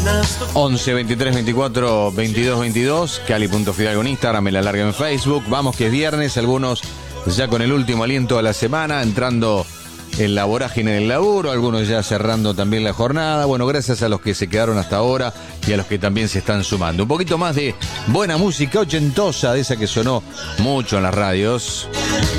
11 23 24 22 22, Cali.Fidalgo en Instagram, me la larga en Facebook. Vamos que es viernes, algunos ya con el último aliento de la semana, entrando en la vorágine del laburo, algunos ya cerrando también la jornada. Bueno, gracias a los que se quedaron hasta ahora y a los que también se están sumando. Un poquito más de buena música ochentosa, de esa que sonó mucho en las radios.